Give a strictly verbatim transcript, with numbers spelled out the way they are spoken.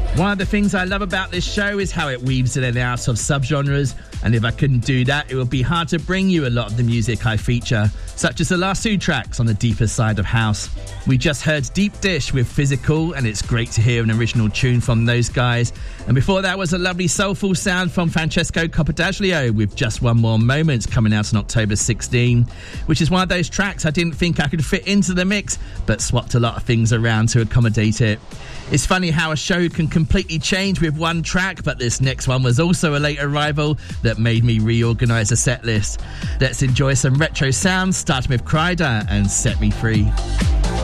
One of the things I love about this show is how it weaves in and out of subgenres, and if I couldn't do that, it would be hard to bring you a lot of the music I feature, such as the last two tracks on the deeper side of house. We just heard Deep Dish with Physical, and it's great to hear an original tune from those guys. And before that was a lovely soulful sound from Francesco Coppodaglio with Just One More Moment, coming out on October sixteenth, which is one of those tracks I didn't think I could fit into the mix, but swapped a lot of things around to accommodate it. It's funny how a show can completely change with one track, but this next one was also a late arrival that made me reorganise a set list. Let's enjoy some retro sounds, starting with Kryder and Set Me Free.